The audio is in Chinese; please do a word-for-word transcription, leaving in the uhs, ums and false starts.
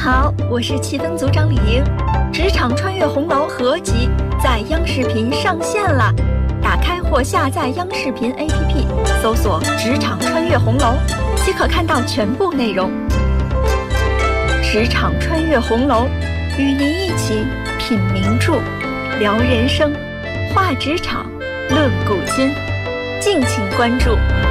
好，我是气氛组长李莹。职场穿越红楼合集在央视频上线了，打开或下载央视频 A P P， 搜索“职场穿越红楼”，即可看到全部内容。职场穿越红楼，与您一起品名著，聊人生，话职场，论古今。敬请关注。